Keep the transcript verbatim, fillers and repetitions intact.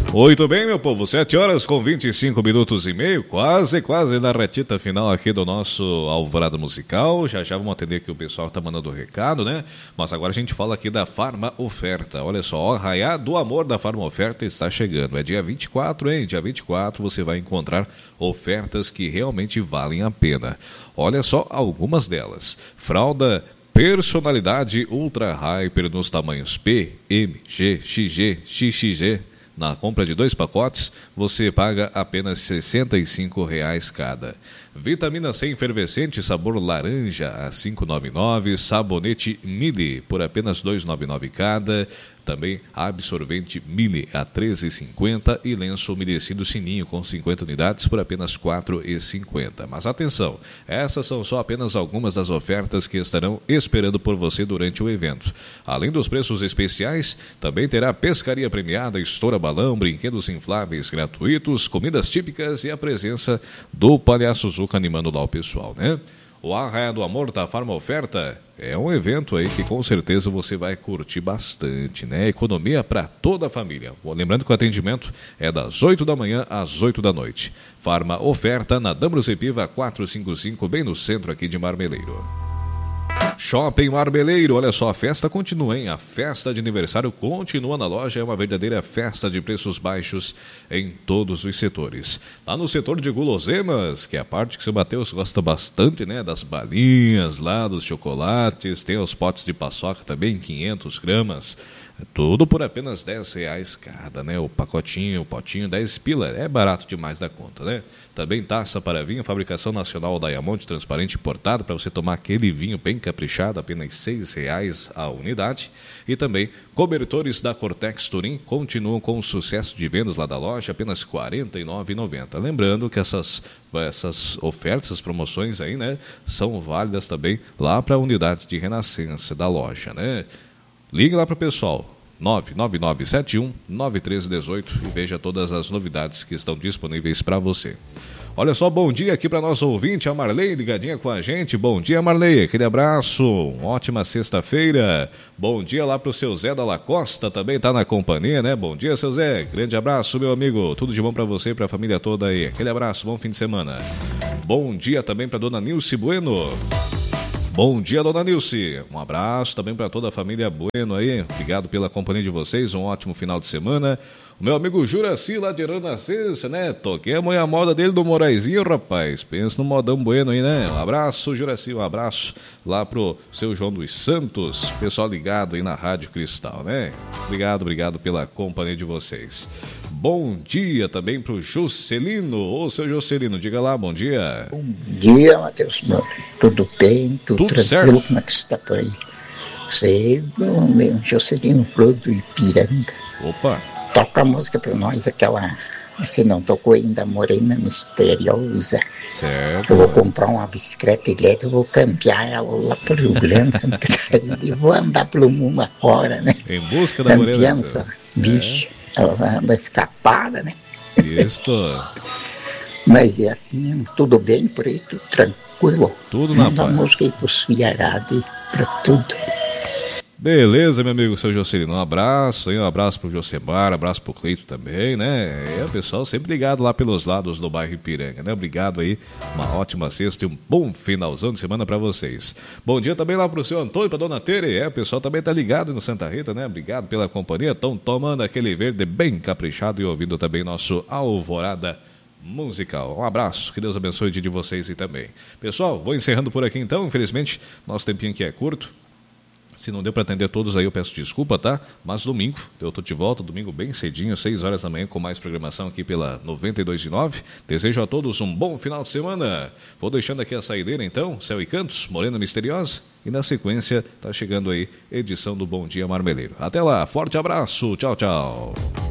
Muito bem, meu povo, sete horas com vinte e cinco minutos e meio, quase, quase na retita final aqui do nosso Alvorada Musical. Já já vamos atender que o pessoal está mandando o recado, né? Mas agora a gente fala aqui da Farma Oferta. Olha só, o Arraiá do Amor da Farma Oferta está chegando. É dia vinte e quatro, hein? Dia vinte e quatro você vai encontrar ofertas que realmente valem a pena. Olha só algumas delas. Fralda Personalidade Ultra Hyper nos tamanhos P, M, G, X G, X X G. Na compra de dois pacotes, você paga apenas sessenta e cinco reais cada. Vitamina C efervescente sabor laranja a cinco reais e noventa e nove centavos. Sabonete Mili por apenas dois reais e noventa e nove centavos cada. Também absorvente Mili a treze reais e cinquenta centavos. E lenço umedecido Sininho com cinquenta unidades por apenas quatro reais e cinquenta centavos. Mas atenção, essas são só apenas algumas das ofertas que estarão esperando por você durante o evento. Além dos preços especiais, também terá pescaria premiada, estoura balão, brinquedos infláveis gratuitos, comidas típicas e a presença do Palhaço Zuca animando lá o pessoal, né? O Arraiá do Amor da Farma Oferta é um evento aí que com certeza você vai curtir bastante, né? Economia para toda a família. Lembrando que o atendimento é das oito da manhã às oito da noite. Farma Oferta na Dambrus Epiva quatrocentos e cinquenta e cinco, bem no centro aqui de Marmeleiro. Shopping Marmeleiro, olha só, a festa continua, hein? A festa de aniversário continua na loja, é uma verdadeira festa de preços baixos em todos os setores. Lá no setor de guloseimas, que é a parte que o seu Matheus gosta bastante, né? Das balinhas lá, dos chocolates, tem os potes de paçoca também, quinhentas gramas. Tudo por apenas dez reais cada, né? O pacotinho, o potinho, dez pila. É barato demais da conta, né? Também taça para vinho, fabricação nacional Diamond, transparente importado, para você tomar aquele vinho bem caprichado, apenas seis reais a unidade. E também cobertores da Cortex Turim continuam com o sucesso de vendas lá da loja, apenas quarenta e nove reais e noventa centavos. Lembrando que essas, essas ofertas, essas promoções aí, né? São válidas também lá para a unidade de Renascença da loja, né? Ligue lá para o pessoal, nove nove nove sete um nove três um oito e veja todas as novidades que estão disponíveis para você. Olha só, bom dia aqui para nosso ouvinte, a Marley, ligadinha com a gente. Bom dia, Marley, aquele abraço, uma ótima sexta-feira. Bom dia lá para o seu Zé da Lacosta, também está na companhia, né? Bom dia, seu Zé, grande abraço, meu amigo, tudo de bom para você e para a família toda aí. Aquele abraço, bom fim de semana. Bom dia também para dona Nilce Bueno. Bom dia, dona Nilce. Um abraço também para toda a família Bueno aí. Obrigado pela companhia de vocês. Um ótimo final de semana. O meu amigo Juraci lá de Renascença, né? Toquei a mulher moda dele do Moraizinho, rapaz. Pensa no modão Bueno aí, né? Um abraço, Juraci. Um abraço lá pro seu João dos Santos. Pessoal ligado aí na Rádio Cristal, né? Obrigado, obrigado pela companhia de vocês. Bom dia também pro Juscelino. Ô, seu Juscelino, diga lá, bom dia. Bom dia, Matheus. Tudo bem? Tudo, Tudo tranquilo? certo? Como é que você está por aí? Cedo, um Juscelino Pro do Ipiranga. Opa. Toca a música para nós, aquela... Você não tocou ainda, Morena Misteriosa. Certo. Eu vou comprar uma bicicleta elétrica, eu vou campear ela lá pro Rio Grande, Santa Catarina, e vou andar pelo mundo afora, né? Em busca da Morena. Campeança, bicho. É. Ela anda escapada, né? Isso. Mas é assim mesmo, tudo bem por aí, tudo tranquilo. Tudo na Manda paz. música aí pros filharados e pra tudo. Beleza, meu amigo, seu Jocelino, um abraço, hein? Um abraço pro Josemar, um abraço pro Cleito também, né? É, o pessoal sempre ligado lá pelos lados do bairro Ipiranga, né? Obrigado aí, uma ótima sexta e um bom finalzão de semana pra vocês. Bom dia também lá pro seu Antônio, pra dona Tere, é, o pessoal também tá ligado no Santa Rita, né? Obrigado pela companhia, estão tomando aquele verde bem caprichado e ouvindo também nosso Alvorada Musical. Um abraço, que Deus abençoe o dia de vocês e também. Pessoal, vou encerrando por aqui então, infelizmente, nosso tempinho aqui é curto. Se não deu para atender todos aí, eu peço desculpa, tá? Mas domingo, eu tô de volta, domingo bem cedinho, seis horas da manhã, com mais programação aqui pela noventa e dois vírgula nove. Desejo a todos um bom final de semana. Vou deixando aqui a saideira, então, Céu e Cantos, Morena Misteriosa. E na sequência, tá chegando aí, edição do Bom Dia Marmeleiro. Até lá, forte abraço, tchau, tchau.